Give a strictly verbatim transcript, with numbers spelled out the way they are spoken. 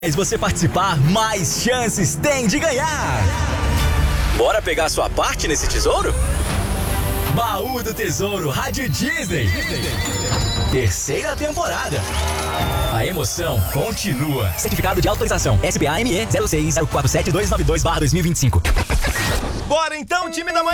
Mais você participar, mais chances tem de ganhar! Bora pegar sua parte nesse tesouro? Baú do Tesouro Rádio Disney. Terceira temporada. A emoção continua. Certificado de autorização S P A M E zero seis zero quatro sete dois nove dois barra dois mil e vinte e cinco. Bora então, time da manhã!